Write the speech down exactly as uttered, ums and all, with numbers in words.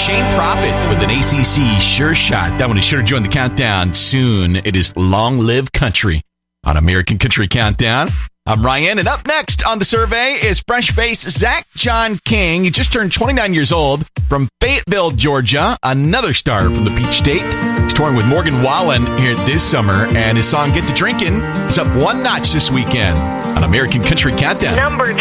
Shane Prophet with an A C C sure shot. That one is sure to join the countdown soon. It is Long Live Country on American Country Countdown. I'm Ryan, and up next on the survey is fresh face Zach John King. He just turned twenty-nine years old from Fayetteville, Georgia, another star from the Peach State. He's touring with Morgan Wallen here this summer, and his song Get to Drinkin' is up one notch this weekend on American Country Countdown. Number